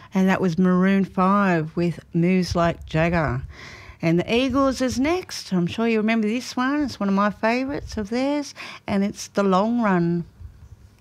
And that was Maroon 5 with Moves Like Jagger. And the Eagles is next. I'm sure you remember this one. It's one of my favourites of theirs, and it's The Long Run.